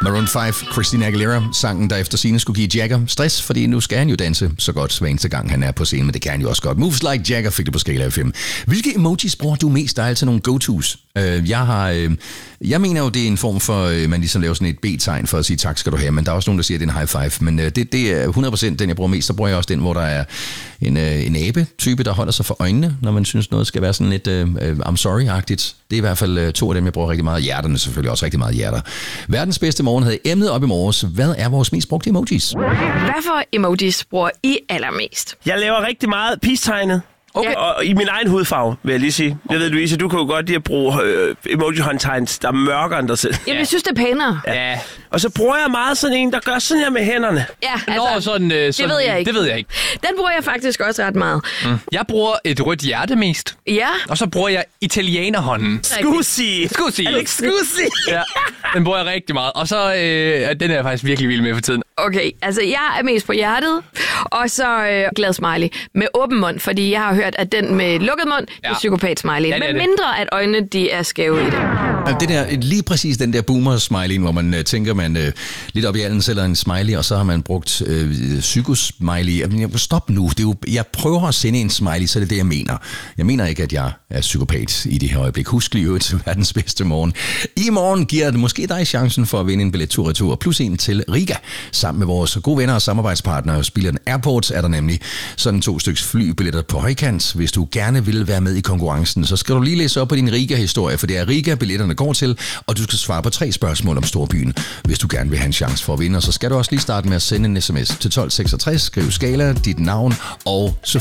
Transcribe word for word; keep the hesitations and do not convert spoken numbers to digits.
Maroon fem, Christina Aguilera, sangen, der efter scenen skulle give Jagger stress, fordi nu skal han jo danse så godt hver eneste gang, han er på scenen, men det kan han jo også godt. Moves Like Jagger fik det på skala af fem. Hvilke emojis bruger du mest? Der er altid nogle go-tos. Uh, jeg har, uh, jeg mener jo, det er en form for, uh, man ligesom laver sådan et B-tegn for at sige tak skal du have, men der er også nogen, der siger, at det er en high five, men uh, det, det er hundrede procent den, jeg bruger mest. Så bruger jeg også den, hvor der er en, uh, en abe-type, der holder sig for øjnene, når man synes, noget skal være sådan lidt uh, I'm sorry-agtigt. Det er i hvert fald uh, to af dem, jeg bruger rigtig meget. Hjerterne selvfølgelig også rigtig meget hjerter. Verdens bedste morgen havde emnet op i morges. Hvad er vores mest brugte emojis? Hvad for emojis bruger I allermest? Jeg laver rigtig meget peace-tegnet. Okay. Og i min egen hudfarve, vil jeg lige sige. Jeg ved, Louise, du kan jo godt lide at bruge øh, emoji-håndtegns, der er mørkere end dig selv. Jamen, jeg synes, det er pænere. Ja. Og så bruger jeg meget sådan en, der gør sådan her med hænderne. Ja, altså, Nå, sådan, øh, sådan, det ved jeg ikke. Det ved jeg ikke. Den bruger jeg faktisk også ret meget. Mm. Jeg bruger et rødt hjerte mest. Ja. Og så bruger jeg italienerhånden. Scusi. Scusi. Alex Scusi. Ja, den bruger jeg rigtig meget. Og så, øh, den er jeg faktisk virkelig vild med for tiden. Okay, altså jeg er mest på hjertet, og så øh, glad smiley med åben mund, fordi jeg har hørt, at den med lukket mund, ja. er psykopat-smiley. Ja, men mindre, at øjnene de er skæve i det. Det der, lige præcis den der boomer-smiley, hvor man uh, tænker, man uh, lidt op i alden sælger en smiley, og så har man brugt uh, psykosmiley. Stop nu. Det er jo, jeg prøver at sende en smiley, så er det det, jeg mener. Jeg mener ikke, at jeg er psykopat i det her øjeblik. Husk lige øvrigt til verdens bedste morgen. I morgen giver det måske dig chancen for at vinde en billet tur-retur, plus en til Riga. Sammen med vores gode venner og samarbejdspartnere, Spilleren Airports, er der nemlig sådan to styks flybilletter på højkant. Hvis du gerne vil være med i konkurrencen, så skal du lige læse op på din Riga-historie, for det er Riga, billetterne går til, og du skal svare på tre spørgsmål om storbyen, hvis du gerne vil have en chance for at vinde. Og så skal du også lige starte med at sende en sms til tolv seksogtres, skriv skala, dit navn og